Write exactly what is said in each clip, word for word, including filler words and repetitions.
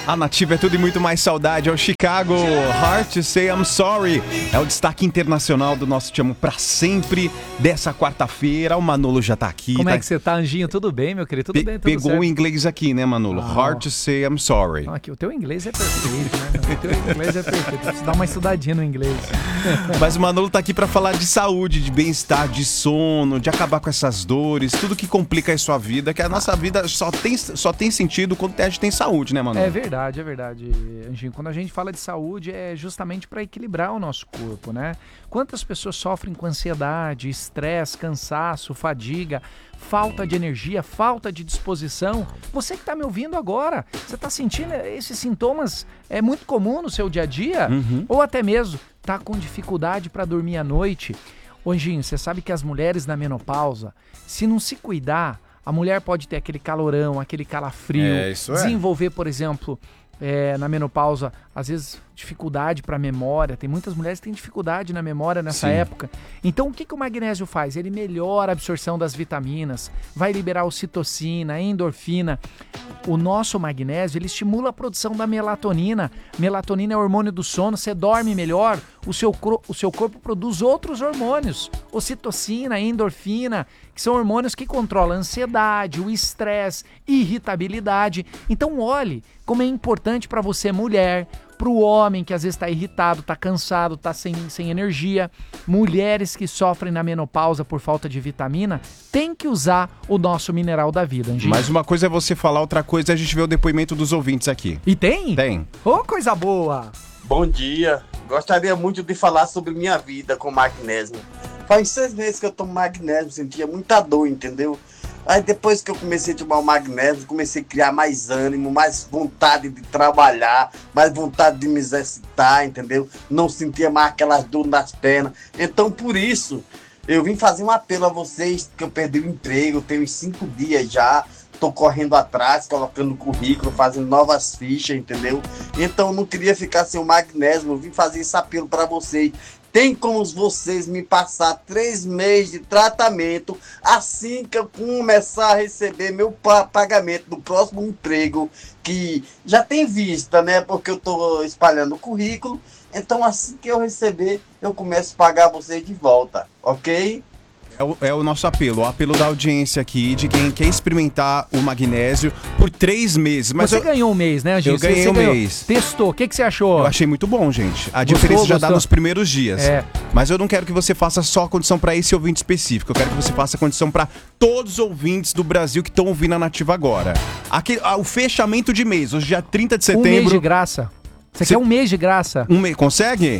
A Nativa é tudo e muito mais saudade. É o Chicago, Hard to Say I'm Sorry. É o destaque internacional do nosso Te Amo Pra Sempre dessa quarta-feira. O Manolo já tá aqui. Como tá... é que você tá, Anjinho? Tudo bem, meu querido? Tudo Pe- bem, tudo Pegou certo. o inglês aqui, né, Manolo? Ah. Hard to Say I'm Sorry. Não, aqui, o teu inglês é perfeito, né? O teu inglês é perfeito. Preciso dar uma estudadinha no inglês. Mas o Manolo tá aqui pra falar de saúde, de bem-estar, de sono, de acabar com essas dores, tudo que complica a sua vida, que a nossa vida só tem, só tem sentido quando a gente tem saúde, né, Manolo? É verdade, é verdade, Anjinho. Quando a gente fala de saúde, é justamente para equilibrar o nosso corpo, né? Quantas pessoas sofrem com ansiedade, estresse, cansaço, fadiga, falta de energia, falta de disposição? Você que está me ouvindo agora, você está sentindo esses sintomas? É muito comum no seu dia a dia? Uhum. Ou até mesmo está com dificuldade para dormir à noite? Ô, Anjinho, você sabe que as mulheres na menopausa, se não se cuidar, a mulher pode ter aquele calorão, aquele calafrio, É, isso é. desenvolver, por exemplo, é, na menopausa, às vezes dificuldade para memória. Tem muitas mulheres que têm dificuldade na memória nessa Sim. época. Então, o que, que o magnésio faz? Ele melhora a absorção das vitaminas, vai liberar ocitocina, endorfina. O nosso magnésio, ele estimula a produção da melatonina. Melatonina é o hormônio do sono, você dorme melhor, o seu, cro- o seu corpo produz outros hormônios, ocitocina, endorfina, que são hormônios que controlam a ansiedade, o estresse, irritabilidade. Então, olhe como é importante para você, mulher, para o homem que às vezes está irritado, está cansado, está sem, sem energia. Mulheres que sofrem na menopausa por falta de vitamina, tem que usar o nosso mineral da vida, Anjinho. Mas uma coisa é você falar, outra coisa é a gente ver o depoimento dos ouvintes aqui. E tem? Tem. Ô, coisa boa! Bom dia. Gostaria muito de falar sobre minha vida com magnésio. Faz seis meses que eu tomo magnésio, sentia muita dor, entendeu? Aí depois que eu comecei a tomar o magnésio, comecei a criar mais ânimo, mais vontade de trabalhar, mais vontade de me exercitar, entendeu? Não sentia mais aquelas dores nas pernas. Então, por isso, eu vim fazer um apelo a vocês, que eu perdi o emprego, tenho uns cinco dias já. Tô correndo atrás, colocando currículo, fazendo novas fichas, entendeu? Então, eu não queria ficar sem o magnésio, eu vim fazer esse apelo para vocês. Tem como vocês me passar três meses de tratamento assim que eu começar a receber meu pa- pagamento do próximo emprego, que já tem vista, né? Porque eu tô espalhando o currículo. Então, assim que eu receber, eu começo a pagar vocês de volta, ok? É o, é o nosso apelo, o apelo da audiência aqui, de quem quer experimentar o magnésio por três meses. Mas você eu, ganhou um mês, né, Anjinho? eu ganhei Você um ganhou. mês. Testou, o que, que você achou? eu achei muito bom, gente. A Gostou, diferença já dá gostou? nos primeiros dias. É. Mas eu não quero que você faça só a condição para esse ouvinte específico. Eu quero que você faça a condição para todos os ouvintes do Brasil que estão ouvindo a Nativa agora. Aqui, ah, o fechamento de mês, hoje dia trinta de Um mês de setembro. graça. Você Cê- quer um mês de graça? Um mês, consegue?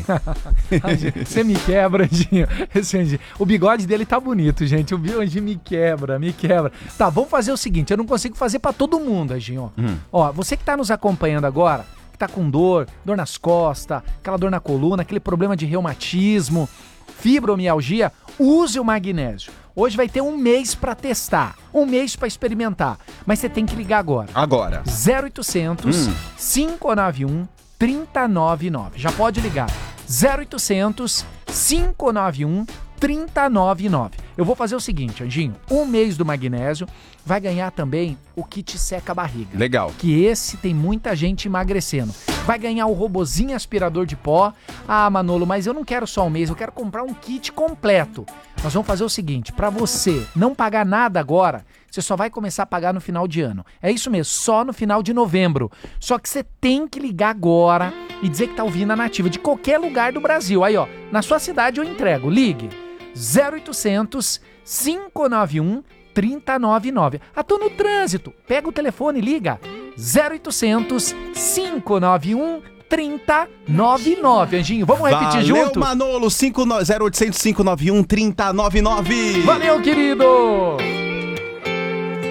Você me quebra, Anjinho. Esse Anjinho. O bigode dele tá bonito, gente. O bi- Anjinho me quebra, me quebra. Tá, vamos fazer o seguinte, eu não consigo fazer pra todo mundo, Anjinho. Hum. Ó, você que tá nos acompanhando agora, que tá com dor, dor nas costas, aquela dor na coluna, aquele problema de reumatismo, fibromialgia, use o magnésio. Hoje vai ter um mês pra testar, um mês pra experimentar, mas você tem que ligar agora. Agora. zero oitocentos, Hum. cinco nove um, três zero nove nove. Já pode ligar. zero oitocentos, cinco nove um, três zero nove nove. Eu vou fazer o seguinte, Anjinho. Um mês do magnésio, vai ganhar também o kit seca a barriga. Legal. Que esse tem muita gente emagrecendo. Vai ganhar o robozinho aspirador de pó. Ah, Manolo, mas eu não quero só um mês, eu quero comprar um kit completo. Nós vamos fazer o seguinte, para você não pagar nada agora, você só vai começar a pagar no final de ano. É isso mesmo, só no final de novembro. Só que você tem que ligar agora e dizer que tá ouvindo a Nativa de qualquer lugar do Brasil. Aí, ó, na sua cidade eu entrego. Ligue zero oitocentos, cinco nove um, três zero nove nove. Ah, tô no trânsito. Pega o telefone e liga. zero oitocentos, cinco nove um, três zero nove nove. Anjinho, vamos repetir Valeu, junto? Manolo, zero oitocentos, cinco nove um, três zero nove nove. Valeu, querido!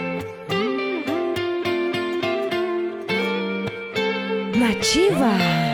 Nativa.